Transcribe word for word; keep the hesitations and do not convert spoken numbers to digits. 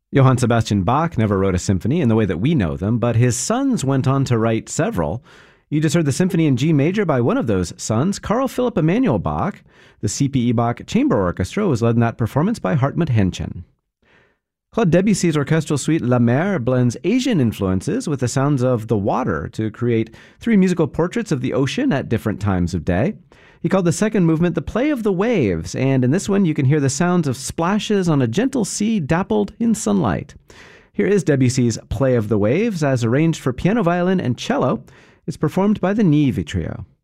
Johann Sebastian Bach never wrote a symphony in the way that we know them, but his sons went on to write several. You just heard the Symphony in G major by one of those sons, Carl Philipp Emanuel Bach. The C P E Bach Chamber Orchestra was led in that performance by Hartmut Henschen. Claude Debussy's orchestral suite La Mer blends Asian influences with the sounds of the water to create three musical portraits of the ocean at different times of day. He called the second movement the Play of the Waves, and in this one you can hear the sounds of splashes on a gentle sea dappled in sunlight. Here is Debussy's Play of the Waves as arranged for piano, violin, and cello. It's performed by the Nivi Trio.